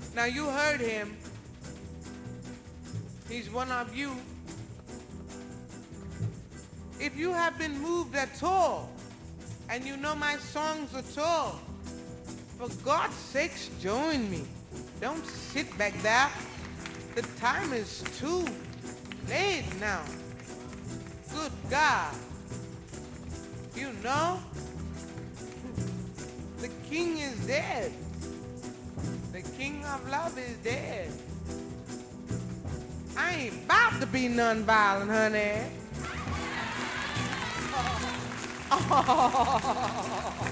Now you heard him. He's one of you. If you have been moved at all, and you know my songs at all, for God's sakes, join me. Don't sit back there. The time is too late now. Good God. You know, the king is dead. The king of love is dead. I ain't about to be nonviolent, honey. Oh.